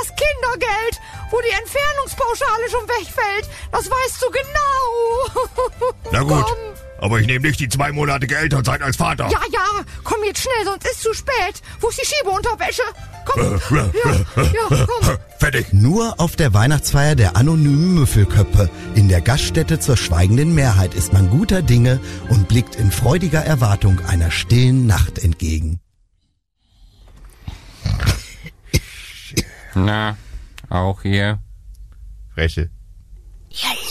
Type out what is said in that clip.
das Kindergeld, wo die Entfernungspauschale schon wegfällt. Das weißt du genau. Na gut, Komm. aber ich nehme nicht die 2-monatige Elternzeit als Vater. Ja, komm jetzt schnell, sonst ist zu spät. Wo ist die Schiebeunterwäsche? Komm. Komm. Fertig. Nur auf der Weihnachtsfeier der anonymen Müffelköppe in der Gaststätte zur schweigenden Mehrheit ist man guter Dinge und blickt in freudiger Erwartung einer stillen Nacht entgegen. Na, auch hier. Freche. Ja,